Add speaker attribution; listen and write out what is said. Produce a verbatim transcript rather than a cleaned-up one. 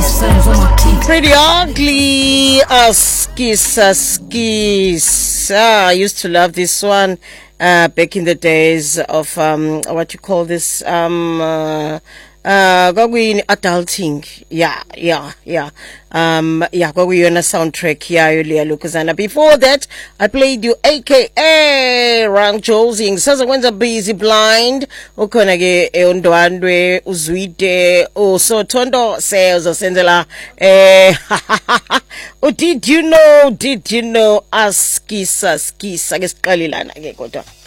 Speaker 1: Pretty ugly. Askis, askis. Ah, I used to love this one uh, back in the days of um, what you call this um, uh, uh, in adulting. Yeah, yeah, yeah. Um, yeah, on a soundtrack. Yeah, earlier, Lucasana. Before that, I played you A K A Rang Josing. Sasa kwenza busy blind. Ukona ke eondwandwe uzwide o so tondo sales osenzela eh oh, did you know did you know askisa skisa ke siqalilana ke kodwa